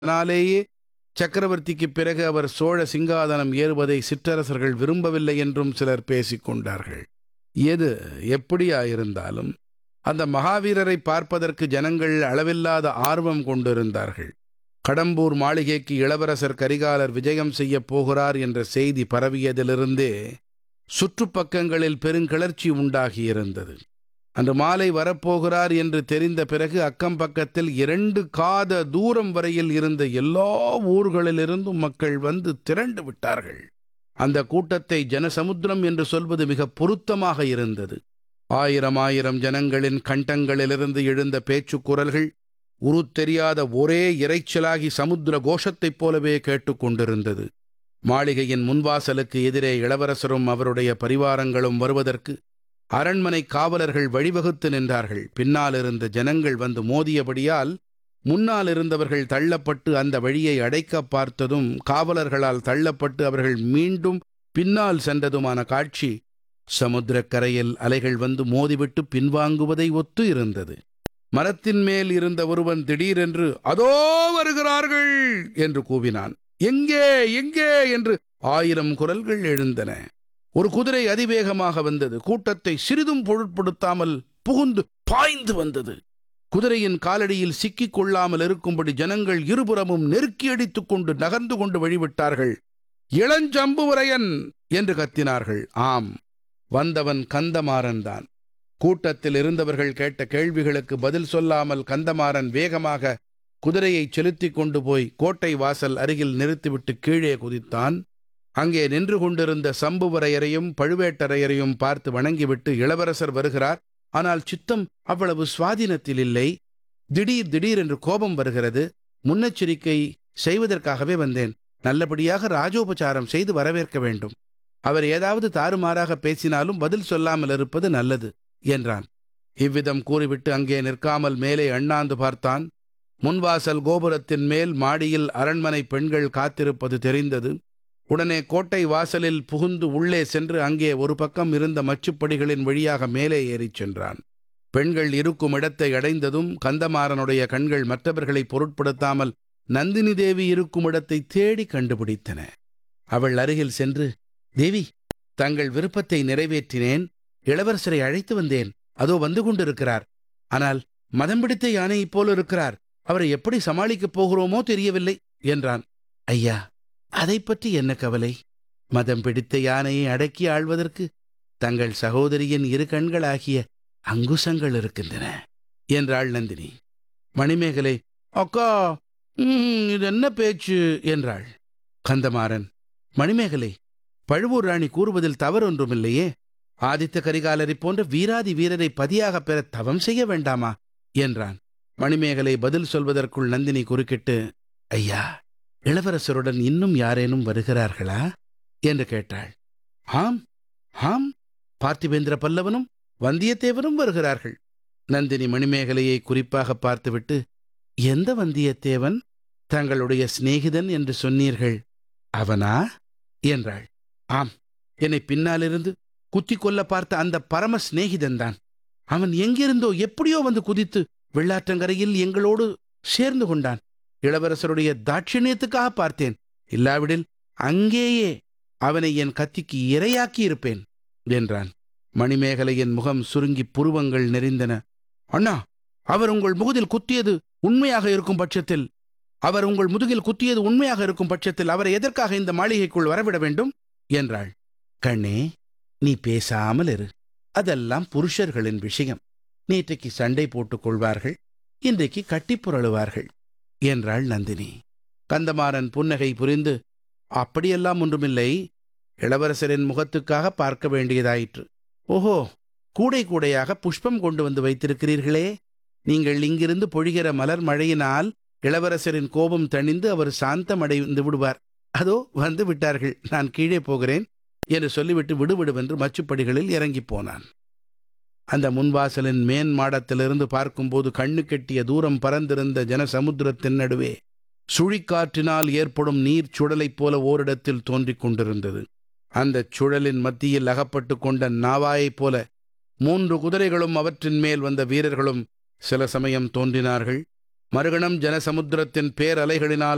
அதனாலேயே சக்கரவர்த்திக்குப் பிறகு அவர் சோழ சிங்காதனம் ஏறுவதை சிற்றரசர்கள் விரும்பவில்லை என்றும் சிலர் பேசிக் கொண்டார்கள். எது எப்படியாயிருந்தாலும் அந்த மகாவீரரை பார்ப்பதற்கு ஜனங்கள் அளவில்லாத ஆர்வம் கொண்டிருந்தார்கள். கடம்பூர் மாளிகைக்கு இளவரசர் கரிகாலர் விஜயம் செய்யப் போகிறார் என்ற செய்தி பரவியதிலிருந்தே சுற்றுப்பக்கங்களில் பெருங்கிளர்ச்சி உண்டாகியிருந்தது. அன்று மாலை வரப்போகிறார் என்று தெரிந்த பிறகு அக்கம் பக்கத்தில் 2 காத தூரம் வரையில் இருந்த எல்லா ஊர்களிலிருந்தும் மக்கள் வந்து திரண்டு விட்டார்கள். அந்த கூட்டத்தை ஜனசமுத்திரம் என்று சொல்வது மிக பொருத்தமாக இருந்தது. ஆயிரம் ஜனங்களின் கண்டங்களிலிருந்து எழுந்த பேச்சுக் குரல்கள் உருத்தெரியாத ஒரே இரைச்சலாகி சமுத்திர கோஷத்தைப் போலவே கேட்டுக்கொண்டிருந்தது. மாளிகையின் முன்வாசலுக்கு எதிரே இளவரசரும் அவருடைய பரிவாரங்களும் வருவதற்கு அரண்மனை காவலர்கள் வழிவகுத்து நின்றார்கள். பின்னால் இருந்த ஜனங்கள் வந்து மோதியபடியால் முன்னால் இருந்தவர்கள் தள்ளப்பட்டு அந்த வழியை அடைக்க பார்த்ததும் காவலர்களால் தள்ளப்பட்டு அவர்கள் மீண்டும் பின்னால் சென்றதுமான காட்சி சமுத்திரக்கரையில் அலைகள் வந்து மோதிவிட்டு பின்வாங்குவதை ஒத்து இருந்தது. மரத்தின் மேல் இருந்த ஒருவன் திடீரென்று அதோ வருகிறார்கள் என்று கூவினான். எங்கே எங்கே என்று 1000 குரல்கள் எழுந்தன. ஒரு குதிரை அதிவேகமாக வந்தது. கூட்டத்தை சிறிதும் பொருட்படுத்தாமல் புகுந்து பாய்ந்து வந்தது. குதிரையின் காலடியில் சிக்கிக் கொள்ளாமல் இருக்கும்படி ஜனங்கள் இருபுறமும் நெருக்கி அடித்துக் கொண்டு நகர்ந்து கொண்டு வழிவிட்டார்கள். இளஞ்சம்புவரையன் என்று கத்தினார்கள். ஆம், வந்தவன் கந்தமாறன் தான். கூட்டத்தில் இருந்தவர்கள் கேட்ட கேள்விகளுக்கு பதில் சொல்லாமல் கந்தமாறன் வேகமாக குதிரையை செலுத்திக் கொண்டு போய் கோட்டை வாசல் அருகில் நிறுத்திவிட்டு கீழே குதித்தான். அங்கே நின்று கொண்டிருந்த சம்புவரையரையும் பழுவேட்டரையரையும் பார்த்து வணங்கிவிட்டு, இளவரசர் வருகிறார், ஆனால் சித்தம் அவ்வளவு சுவாதீனத்தில் இல்லை. திடீர் என்று கோபம் வருகிறது. முன்னெச்சரிக்கை செய்வதற்காகவே வந்தேன். நல்லபடியாக ராஜோபசாரம் செய்து வரவேற்க வேண்டும். அவர் ஏதாவது தாறுமாறாக பேசினாலும் பதில் சொல்லாமல் இருப்பது நல்லது என்றான். இவ்விதம் கூறிவிட்டு அங்கே நிற்காமல் மேலே அண்ணாந்து பார்த்தான். முன்வாசல் கோபுரத்தின் மேல் மாடியில் அரண்மனை பெண்கள் காத்திருப்பது தெரிந்தது. உடனே கோட்டை வாசலில் புகுந்து உள்ளே சென்று அங்கே ஒரு பக்கம் இருந்த மச்சுப்படிகளின் வழியாக மேலே ஏறிச் சென்றான். பெண்கள் இருக்கும் இடத்தை அடைந்ததும் கந்தமாறனுடைய கண்கள் மற்றவர்களை பொருட்படுத்தாமல் நந்தினி தேவி இருக்கும் இடத்தை தேடி கண்டுபிடித்தன. அவள் அருகில் சென்று, தேவி, தங்கள் விருப்பத்தை நிறைவேற்றினேன். இளவரசரை அழைத்து வந்தேன். அதோ வந்து கொண்டிருக்கிறார். ஆனால் மதம் பிடித்த யானையைப் போல இருக்கிறார். அவரை எப்படி சமாளிக்கப் போகிறோமோ தெரியவில்லை என்றான். ஐயா, அதை பற்றி என்ன கவலை? மதம் பிடித்த யானையை அடக்கி ஆள்வதற்கு தங்கள் சகோதரியின் 2 கண்களாகிய அங்குசங்கள் இருக்கின்றன என்றாள் நந்தினி. மணிமேகலை, அக்கா, இது என்ன பேச்சு என்றாள். கந்தமாறன், மணிமேகலை, பழுவூர் ராணி கூறுவதில் தவறொன்றுமில்லையே. ஆதித்த கரிகாலரை போன்ற வீராதி வீரரை பதியாக பெற தவம் செய்ய வேண்டாமா என்றான். மணிமேகலை பதில் சொல்வதற்குள் நந்தினி குறுக்கிட்டு, ஐயா, இளவரசருடன் இன்னும் யாரேனும் வருகிறார்களா என்று கேட்டாள். ஆம் ஆம், பார்த்திபேந்திர பல்லவனும் வந்தியத்தேவனும் வருகிறார்கள். நந்தினி மணிமேகலையை குறிப்பாக பார்த்துவிட்டு, எந்த வந்தியத்தேவன்? தங்களுடைய சிநேகிதன் என்று சொன்னீர்கள், அவனா என்றாள். ஆம், என்னை பின்னாலிருந்து குத்திக் கொல்ல பார்த்த அந்த பரம சிநேகிதன்தான். அவன் எங்கிருந்தோ எப்படியோ வந்து குதித்து வெள்ளாற்றங்கரையில் எங்களோடு சேர்ந்து கொண்டான். இளவரசருடைய தாட்சிணியத்துக்காக பார்த்தேன். இல்லாவிடில் அங்கேயே அவனை என் கத்திக்கு இரையாக்கி இருப்பேன் என்றான். மணிமேகலையின் முகம் சுருங்கி புருவங்கள் நெறிந்தன. அண்ணா, அவர் உங்கள் முதுகில் குத்தியது உண்மையாக இருக்கும் பட்சத்தில் அவரை எதற்காக இந்த மாளிகைக்குள் வரவிட வேண்டும் என்றாள். கண்ணே, நீ பேசாமல் இரு. அதெல்லாம் புருஷர்களின் விஷயம். நேற்றைக்கு சண்டை போட்டுக் கொள்வார்கள், இன்றைக்கு கட்டிப் புரளுவார்கள் என்றாள் நந்தினி. கந்தமாறன் புன்னகை புரிந்து, அப்படியெல்லாம் ஒன்றுமில்லை. இளவரசரின் முகத்துக்காக பார்க்க வேண்டியதாயிற்று. ஓஹோ, கூடை கூடையாக புஷ்பம் கொண்டு வந்து வைத்திருக்கிறீர்களே. நீங்கள் இங்கிருந்து பொழிகிற மலர் மழையினால் இளவரசரின் கோபம் தணிந்து அவர் சாந்தமடைந்து விடுவார். அதோ வந்து விட்டார்கள், நான் கீழே போகிறேன் என்று சொல்லிவிட்டு விடுவிடுவென்று மச்சுப்படிகளில் இறங்கி போனான். அந்த முன்வாசலின் மேன் மாடத்திலிருந்து பார்க்கும்போது கண்ணு கெட்டிய தூரம் பறந்திருந்த ஜனசமுத்திரத்தின் நடுவே சுழிக்காற்றினால் ஏற்படும் நீர் சுழலைப் போல ஓரிடத்தில் தோன்றிக் கொண்டிருந்தது. அந்தச் சுழலின் மத்தியில் அகப்பட்டு கொண்ட நாவாயைப் போல 3 குதிரைகளும் அவற்றின் மேல் வந்த வீரர்களும் சில சமயம் தோன்றினார்கள். மறுகணம் ஜனசமுத்திரத்தின் பேரலைகளினால்